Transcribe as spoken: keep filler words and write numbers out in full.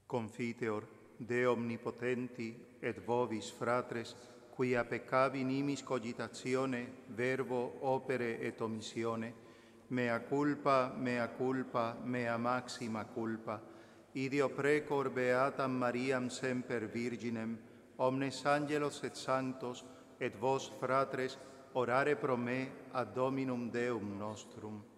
Confiteor, Deo omnipotenti, et vobis, fratres, quia peccavi nimis cogitatione, verbo, opere et omissione, mea culpa, mea culpa, mea maxima culpa, idio precor beatam Mariam semper Virginem, omnes angelos et sanctos, et vos, fratres, orare pro me ad Dominum Deum nostrum.